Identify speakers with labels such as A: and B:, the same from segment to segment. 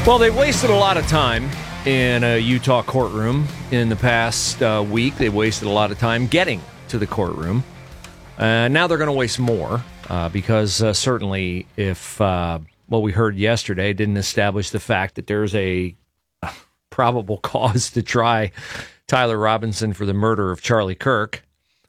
A: Well, they've wasted a lot of time in a Utah courtroom in the past week. They've wasted a lot of time getting to the courtroom. Now they're going to waste more because certainly if what we heard yesterday didn't establish the fact that there's a probable cause to try Tyler Robinson for the murder of Charlie Kirk,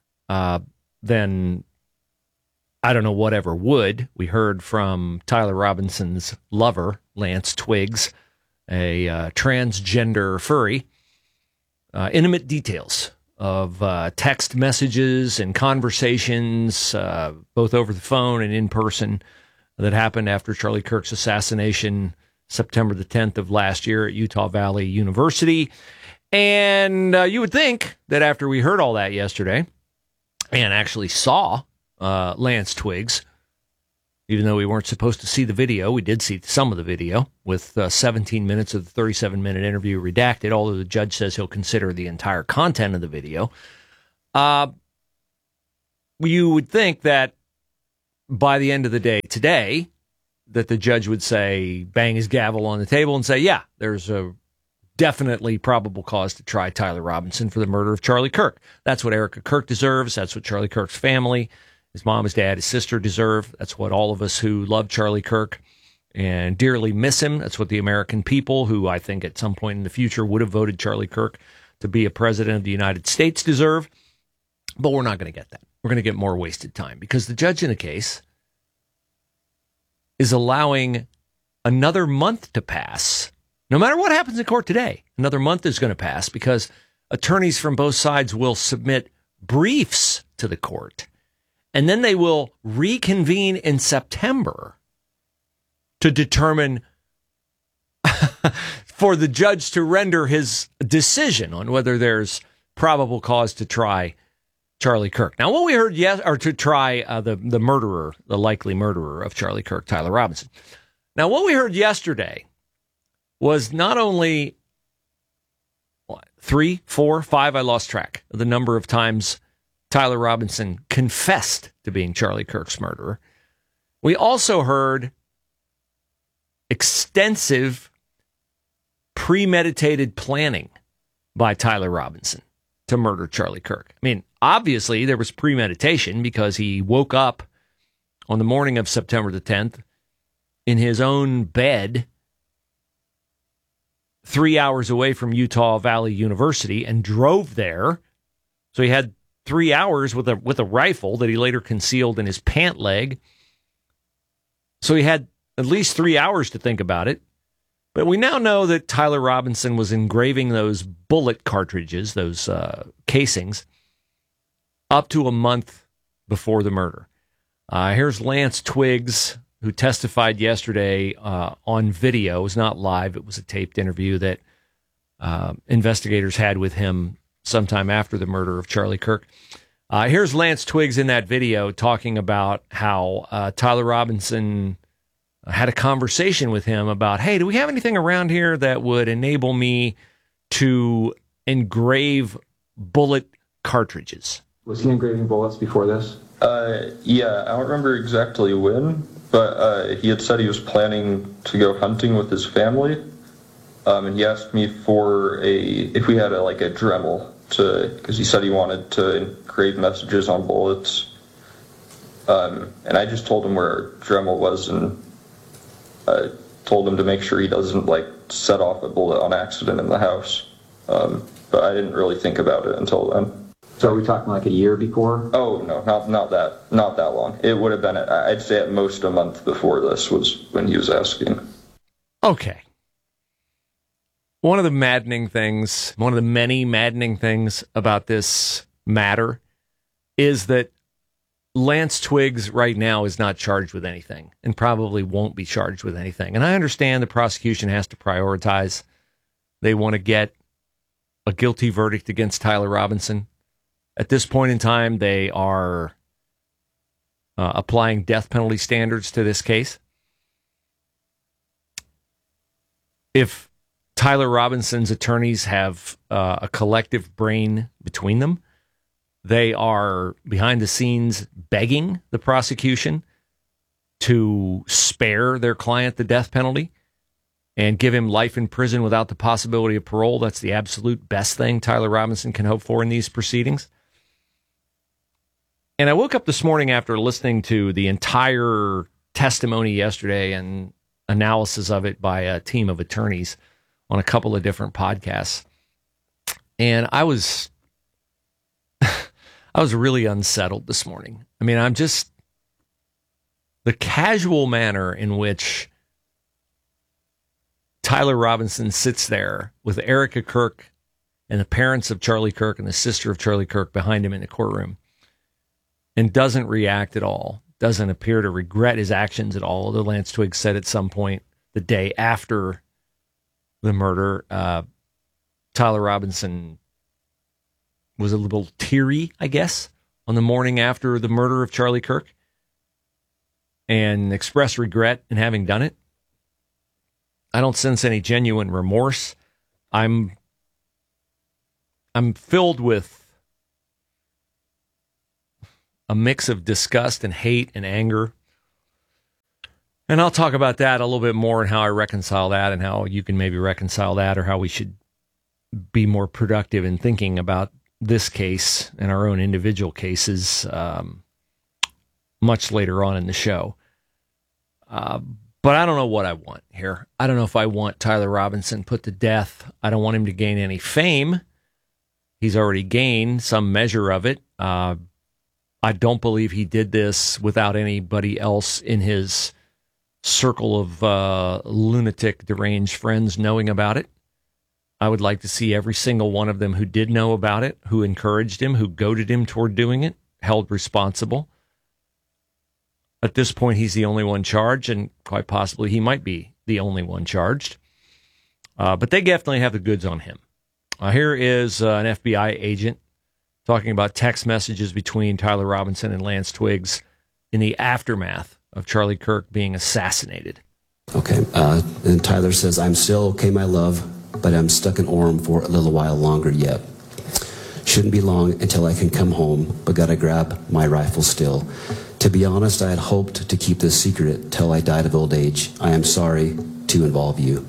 A: then I don't know whatever would. We heard from Tyler Robinson's lover, Lance Twiggs, a transgender furry, intimate details of text messages and conversations, both over the phone and in person, that happened after Charlie Kirk's assassination, September the 10th of last year at Utah Valley University. And you would think that after we heard all that yesterday and actually saw Lance Twiggs, even though we weren't supposed to see the video, we did see some of the video with 17 minutes of the 37-minute interview redacted, although the judge says he'll consider the entire content of the video. You would think that by the end of the day today, that the judge would say, bang his gavel on the table and say, yeah, there's a definitely probable cause to try Tyler Robinson for the murder of Charlie Kirk. That's what Erica Kirk deserves. That's what Charlie Kirk's family, his mom, his dad, his sister deserve. That's what all of us who love Charlie Kirk and dearly miss him. That's what the American people, who I think at some point in the future would have voted Charlie Kirk to be a president of the United States, deserve. But we're not going to get that. We're going to get more wasted time because the judge in the case is allowing another month to pass. No matter what happens in court today, another month is going to pass because attorneys from both sides will submit briefs to the court. And then they will reconvene in September to determine for the judge to render his decision on whether there's probable cause to try Charlie Kirk. Now, what we heard, or to try the murderer, the likely murderer of Charlie Kirk, Tyler Robinson. Now, what we heard yesterday was not only 3, 4, 5, I lost track of the number of times Tyler Robinson confessed to being Charlie Kirk's murderer. We also heard extensive premeditated planning by Tyler Robinson to murder Charlie Kirk. I mean, obviously there was premeditation because he woke up on the morning of September the 10th in his own bed 3 hours away from Utah Valley University and drove there. So he had 3 hours with a rifle that he later concealed in his pant leg. So he had at least 3 hours to think about it. But we now know that Tyler Robinson was engraving those bullet cartridges, those casings, up to a month before the murder. Here's Lance Twiggs, who testified yesterday on video. It was not live. It was a taped interview that investigators had with him sometime after the murder of Charlie Kirk. Here's Lance Twiggs in that video talking about how Tyler Robinson had a conversation with him about, hey, do we have anything around here that would enable me to engrave bullet cartridges?
B: Was he engraving bullets before this?
C: Yeah, I don't remember exactly when, but he had said he was planning to go hunting with his family. And he asked me for if we had a Dremel because he said he wanted to engrave messages on bullets. And I just told him where Dremel was and told him to make sure he doesn't set off a bullet on accident in the house. But I didn't really think about it until then.
B: So are we talking a year before?
C: Oh no, not that long. It would have been, I'd say at most a month before this was when he was asking.
A: Okay. One of the many maddening things about this matter is that Lance Twiggs right now is not charged with anything and probably won't be charged with anything. And I understand the prosecution has to prioritize. They want to get a guilty verdict against Tyler Robinson. At this point in time, they are applying death penalty standards to this case. If Tyler Robinson's attorneys have a collective brain between them, they are behind the scenes begging the prosecution to spare their client the death penalty. and give him life in prison without the possibility of parole. That's the absolute best thing Tyler Robinson can hope for in these proceedings. And I woke up this morning after listening to the entire testimony yesterday and analysis of it by a team of attorneys on a couple of different podcasts. And I was really unsettled this morning. I mean, I'm just, the casual manner in which Tyler Robinson sits there with Erica Kirk and the parents of Charlie Kirk and the sister of Charlie Kirk behind him in the courtroom and doesn't react at all, doesn't appear to regret his actions at all. Although Lance Twiggs said at some point the day after the murder, Tyler Robinson was a little teary, I guess, on the morning after the murder of Charlie Kirk and expressed regret in having done it. I don't sense any genuine remorse. I'm filled with a mix of disgust and hate and anger. And I'll talk about that a little bit more and how I reconcile that and how you can maybe reconcile that or how we should be more productive in thinking about this case and our own individual cases much later on in the show. But I don't know what I want here. I don't know if I want Tyler Robinson put to death. I don't want him to gain any fame. He's already gained some measure of it. I don't believe he did this without anybody else in his circle of lunatic, deranged friends knowing about it. I would like to see every single one of them who did know about it, who encouraged him, who goaded him toward doing it, held responsible. At this point, he's the only one charged, and quite possibly he might be the only one charged. But they definitely have the goods on him. Here is an FBI agent talking about text messages between Tyler Robinson and Lance Twiggs in the aftermath of Charlie Kirk being assassinated.
D: Okay, and Tyler says, "I'm still okay, my love, but I'm stuck in Orem for a little while longer yet. Shouldn't be long until I can come home, but gotta grab my rifle still. To be honest, I had hoped to keep this secret till I died of old age. I am sorry to involve you."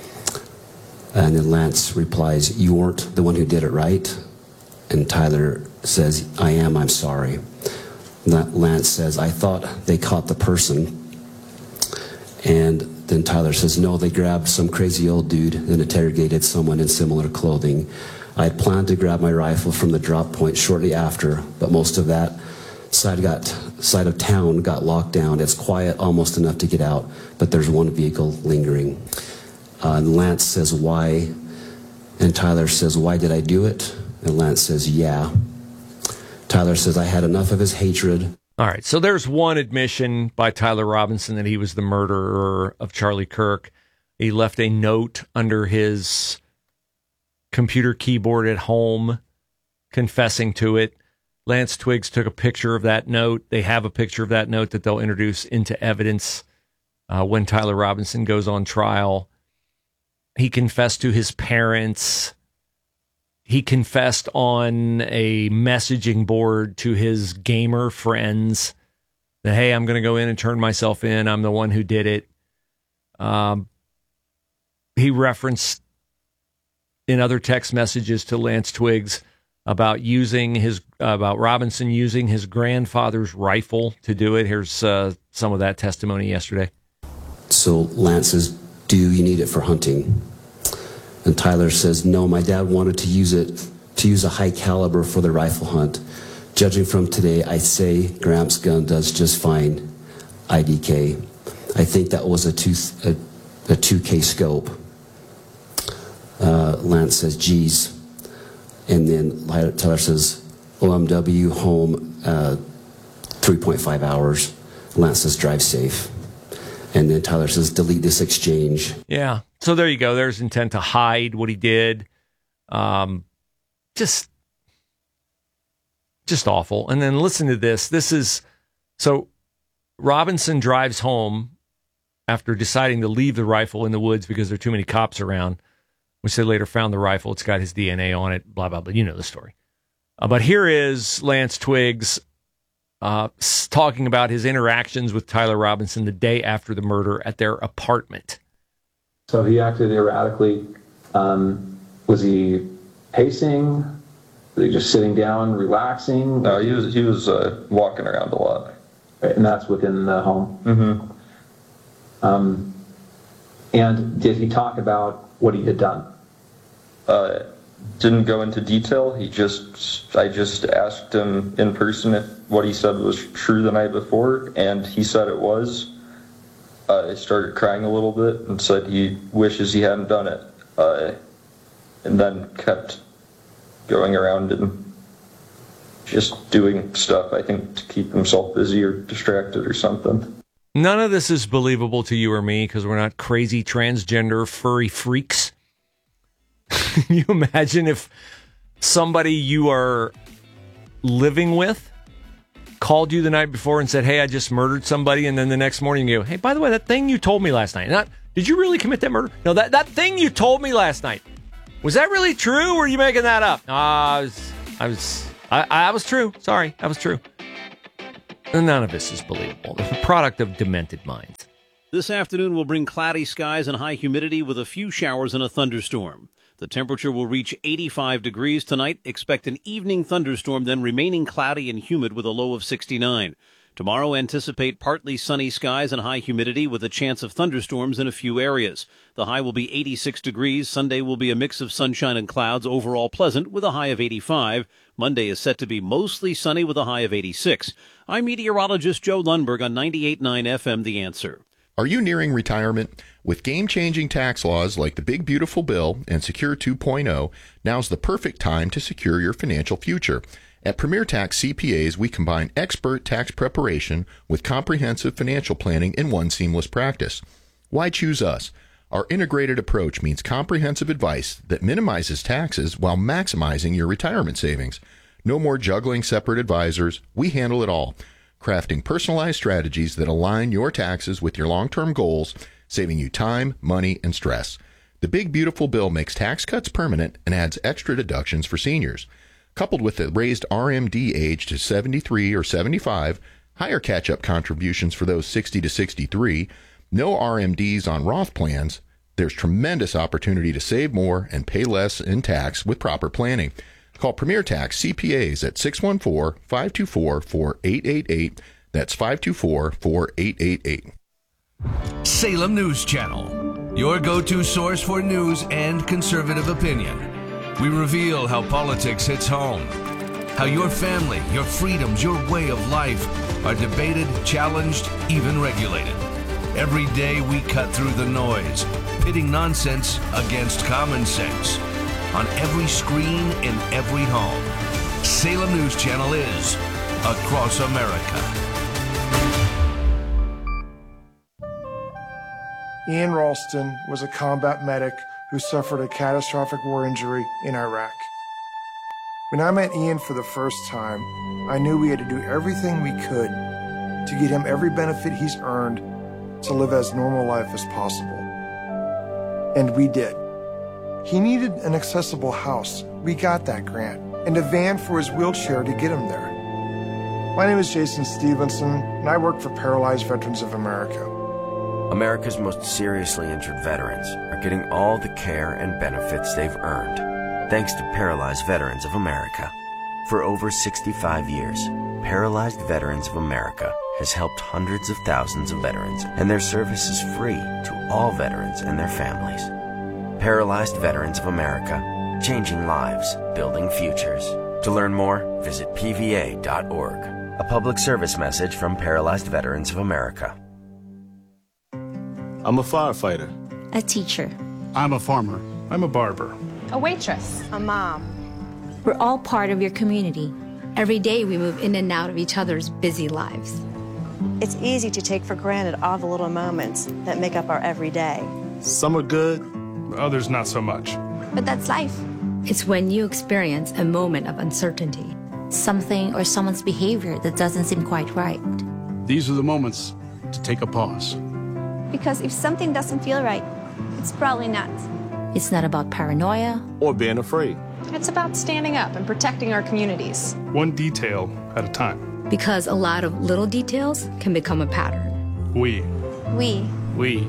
D: And then Lance replies, "You weren't the one who did it, right?" And Tyler says, "I am, I'm sorry." Lance says, "I thought they caught the person." And then Tyler says, "No, they grabbed some crazy old dude and interrogated someone in similar clothing. I had planned to grab my rifle from the drop point shortly after, but most of that side of town got locked down. It's quiet, almost enough to get out, but there's one vehicle lingering." And Lance says, "Why?" And Tyler says, "Why did I do it?" And Lance says, "Yeah." Tyler says, "I had enough of his hatred."
A: All right, so there's one admission by Tyler Robinson that he was the murderer of Charlie Kirk. He left a note under his computer keyboard at home confessing to it. Lance Twiggs took a picture of that note. They have a picture of that note that they'll introduce into evidence when Tyler Robinson goes on trial. He confessed to his parents. He confessed on a messaging board to his gamer friends that, hey, I'm going to go in and turn myself in. I'm the one who did it. He referenced in other text messages to Lance Twiggs about Robinson using his grandfather's rifle to do it. Here's some of that testimony yesterday.
D: So Lance says, "Do you need it for hunting?" And Tyler says, "No, my dad wanted to use a high caliber for the rifle hunt. Judging from today, I say Gramps' gun does just fine. IDK. I think that was a 2K scope." Lance says, "Geez." And then Tyler says, "OMW home 3.5 hours. Lance says, "Drive safe." And then Tyler says, "Delete this exchange."
A: Yeah. So there you go. There's intent to hide what he did. Just awful. And then listen to this. So Robinson drives home after deciding to leave the rifle in the woods because there are too many cops around, which they later found the rifle. It's got his DNA on it, blah, blah, blah. You know the story. But here is Lance Twiggs talking about his interactions with Tyler Robinson the day after the murder at their apartment.
B: So he acted erratically. Was he pacing? Was he just sitting down, relaxing?
C: No, he was walking around a lot.
B: Right, and that's within the home.
C: Mm-hmm.
B: And did he talk about what he had done?
C: Didn't go into detail. I just asked him in person if what he said was true the night before, and he said it was. He started crying a little bit and said he wishes he hadn't done it, and then kept going around and just doing stuff, I think, to keep himself busy or distracted or something.
A: None of this is believable to you or me because we're not crazy transgender furry freaks. Can you imagine if somebody you are living with called you the night before and said, hey, I just murdered somebody, and then the next morning you go, hey, by the way, that thing you told me last night, did you really commit that murder? No, that thing you told me last night, was that really true, or were you making that up? I was true. Sorry, that was true. None of this is believable. It's a product of demented minds.
E: This afternoon will bring cloudy skies and high humidity with a few showers and a thunderstorm. The temperature will reach 85 degrees tonight. Expect an evening thunderstorm, then remaining cloudy and humid with a low of 69. Tomorrow, anticipate partly sunny skies and high humidity with a chance of thunderstorms in a few areas. The high will be 86 degrees. Sunday will be a mix of sunshine and clouds, overall pleasant with a high of 85. Monday is set to be mostly sunny with a high of 86. I'm meteorologist Joe Lundberg on 98.9 FM, The Answer.
F: Are you nearing retirement? With game-changing tax laws like the Big Beautiful Bill and Secure 2.0, now's the perfect time to secure your financial future. At Premier Tax CPAs, we combine expert tax preparation with comprehensive financial planning in one seamless practice. Why choose us? Our integrated approach means comprehensive advice that minimizes taxes while maximizing your retirement savings. No more juggling separate advisors. We handle it all, crafting personalized strategies that align your taxes with your long-term goals, saving you time, money, and stress. The Big Beautiful Bill makes tax cuts permanent and adds extra deductions for seniors. Coupled with the raised RMD age to 73 or 75, higher catch-up contributions for those 60 to 63, no RMDs on Roth plans, there's tremendous opportunity to save more and pay less in tax with proper planning. Call Premier Tax CPAs at 614-524-4888. That's 524-4888.
G: Salem News Channel, your go-to source for news and conservative opinion. We reveal how politics hits home, how your family, your freedoms, your way of life are debated, challenged, even regulated. Every day we cut through the noise, pitting nonsense against common sense. On every screen, in every home, Salem News Channel is across America.
H: Ian Ralston was a combat medic who suffered a catastrophic war injury in Iraq. When I met Ian for the first time, I knew we had to do everything we could to get him every benefit he's earned to live as normal life as possible. And we did. He needed an accessible house. We got that grant. And a van for his wheelchair to get him there. My name is Jason Stevenson, and I work for Paralyzed Veterans of America.
I: America's most seriously injured veterans are getting all the care and benefits they've earned, thanks to Paralyzed Veterans of America. For over 65 years, Paralyzed Veterans of America has helped hundreds of thousands of veterans, and their service is free to all veterans and their families. Paralyzed Veterans of America, changing lives, building futures. To learn more, visit pva.org. A public service message from Paralyzed Veterans of America.
J: I'm a firefighter.
K: A teacher.
J: I'm a farmer. I'm a barber.
L: A waitress.
K: A mom. We're all part of your community. Every day we move in and out of each other's busy lives.
M: It's easy to take for granted all the little moments that make up our everyday.
J: Some are good, others not so much.
K: But that's life. It's when you experience a moment of uncertainty, something or someone's behavior that doesn't seem quite right.
J: These are the moments to take a pause.
L: Because if something doesn't feel right, it's probably not.
K: It's not about paranoia
J: or being afraid.
L: It's about standing up and protecting our communities.
J: One detail at a time.
K: Because a lot of little details can become a pattern.
J: We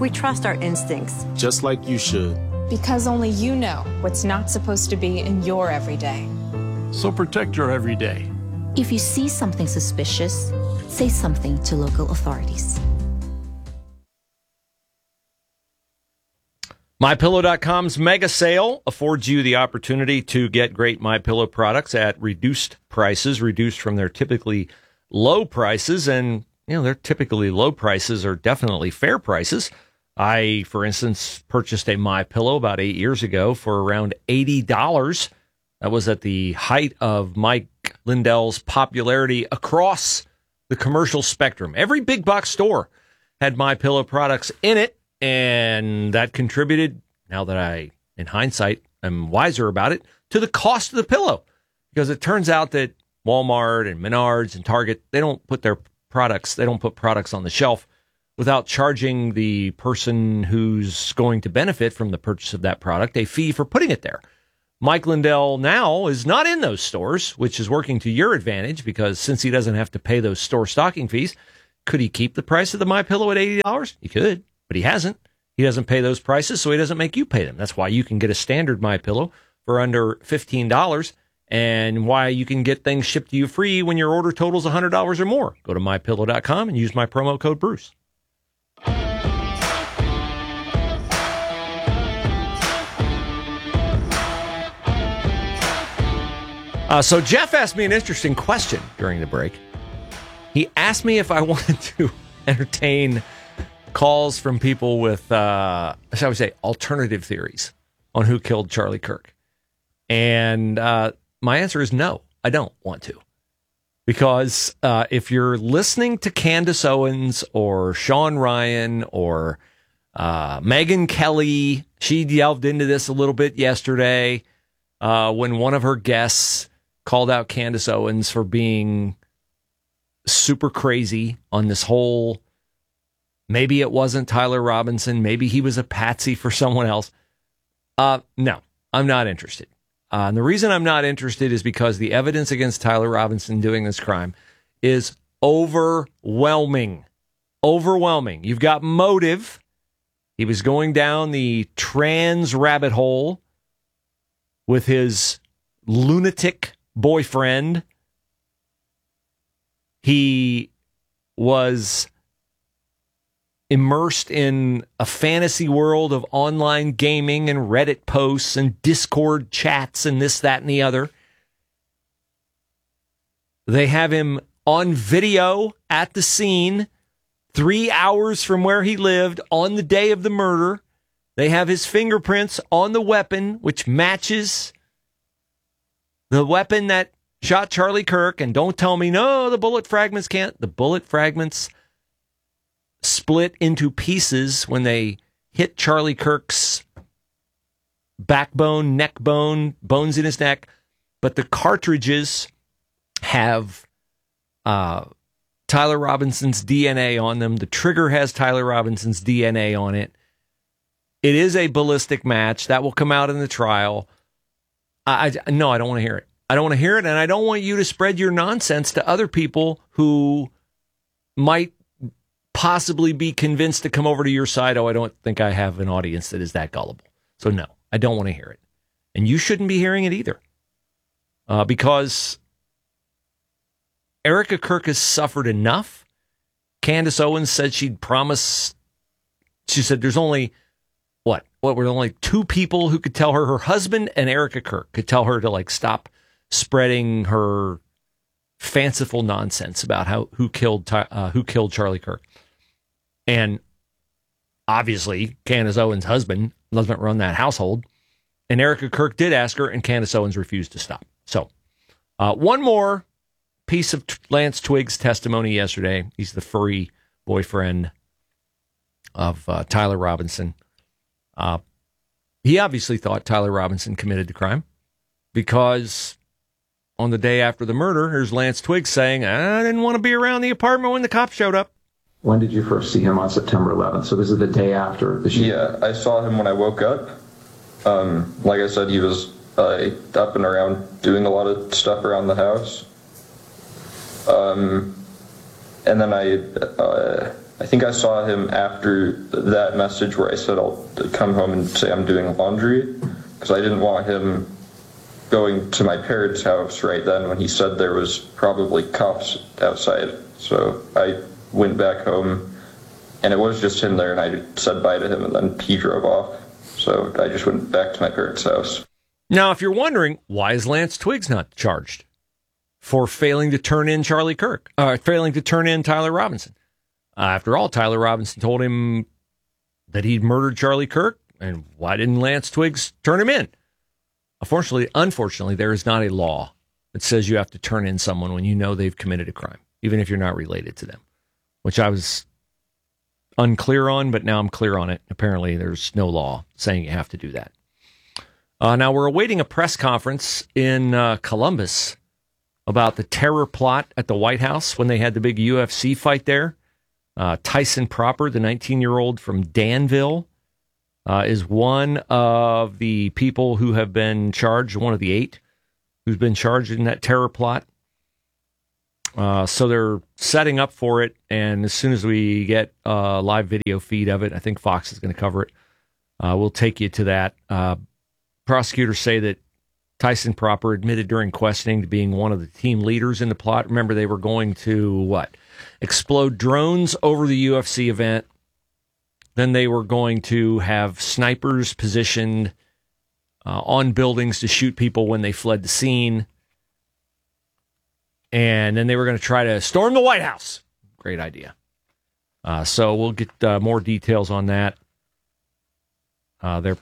M: We trust our instincts.
J: Just like you should.
N: Because only you know what's not supposed to be in your everyday.
J: So protect your everyday.
K: If you see something suspicious, say something to local authorities.
A: MyPillow.com's mega sale affords you the opportunity to get great MyPillow products at reduced prices, reduced from their typically low prices. And, their typically low prices are definitely fair prices. I, for instance, purchased a MyPillow about 8 years ago for around $80. That was at the height of Mike Lindell's popularity across the commercial spectrum. Every big box store had MyPillow products in it. And that contributed, now that I, in hindsight, am wiser about it, to the cost of the pillow. Because it turns out that Walmart and Menards and Target, they don't put products on the shelf without charging the person who's going to benefit from the purchase of that product a fee for putting it there. Mike Lindell now is not in those stores, which is working to your advantage, because since he doesn't have to pay those store stocking fees, could he keep the price of the MyPillow at $80? He could. But he hasn't. He doesn't pay those prices, so he doesn't make you pay them. That's why you can get a standard MyPillow for under $15, and why you can get things shipped to you free when your order totals $100 or more. Go to MyPillow.com and use my promo code Bruce. So Jeff asked me an interesting question during the break. He asked me if I wanted to entertain calls from people with, shall we say, alternative theories on who killed Charlie Kirk. And my answer is no, I don't want to. Because if you're listening to Candace Owens or Sean Ryan or Megyn Kelly, she delved into this a little bit yesterday when one of her guests called out Candace Owens for being super crazy on this whole, maybe it wasn't Tyler Robinson, maybe he was a patsy for someone else. No, I'm not interested. And the reason I'm not interested is because the evidence against Tyler Robinson doing this crime is overwhelming. Overwhelming. You've got motive. He was going down the trans rabbit hole with his lunatic boyfriend. He was immersed in a fantasy world of online gaming and Reddit posts and Discord chats and this, that, and the other. They have him on video at the scene 3 hours from where he lived on the day of the murder. They have his fingerprints on the weapon, which matches the weapon that shot Charlie Kirk. And don't tell me, no, the bullet fragments can't. The bullet fragments split into pieces when they hit Charlie Kirk's backbone, neck bone, bones in his neck. But the cartridges have Tyler Robinson's DNA on them. The trigger has Tyler Robinson's DNA on it. It is a ballistic match. That will come out in the trial. No, I don't want to hear it. I don't want to hear it, and I don't want you to spread your nonsense to other people who might possibly be convinced to come over to your side. Oh, I don't think I have an audience that is that gullible. So no, I don't want to hear it. And you shouldn't be hearing it either. Because Erica Kirk has suffered enough. Candace Owens said she'd promised, she said there's only, what were only two people who could tell her, her husband and Erica Kirk could tell her to stop spreading her fanciful nonsense about who killed Charlie Kirk. And obviously, Candace Owens' husband doesn't run that household. And Erica Kirk did ask her, and Candace Owens refused to stop. So, one more piece of Lance Twiggs' testimony yesterday. He's the furry boyfriend of Tyler Robinson. He obviously thought Tyler Robinson committed the crime because on the day after the murder, here's Lance Twiggs saying, I didn't want to be around the apartment when the cops showed up.
B: When did you first see him on September 11th? So this is the day after the shooting?
C: Yeah, I saw him when I woke up. Like I said, he was up and around doing a lot of stuff around the house. And then I think I saw him after that message where I said I'll come home and say I'm doing laundry, because I didn't want him going to my parents' house right then when he said there was probably cops outside. So I went back home, and it was just him there, and I said bye to him, and then he drove off. So I just went back to my parents' house.
A: Now, if you're wondering, why is Lance Twiggs not charged for failing to turn in failing to turn in Tyler Robinson? After all, Tyler Robinson told him that he'd murdered Charlie Kirk, and why didn't Lance Twiggs turn him in? Unfortunately, there is not a law that says you have to turn in someone when you know they've committed a crime, even if you're not related to them, which I was unclear on, but now I'm clear on it. Apparently, there's no law saying you have to do that. Now, we're awaiting a press conference in Columbus about the terror plot at the White House when they had the big UFC fight there. Tyson Proper, the 19-year-old from Danville, is one of the people who have been charged, one of the 8 who's been charged in that terror plot. So they're setting up for it, and as soon as we get a live video feed of it, I think Fox is going to cover it, we'll take you to that. Prosecutors say that Tyson Proper admitted during questioning to being one of the team leaders in the plot. Remember, they were going to, explode drones over the UFC event. Then they were going to have snipers positioned on buildings to shoot people when they fled the scene. And then they were going to try to storm the White House. Great idea. So we'll get more details on that. They're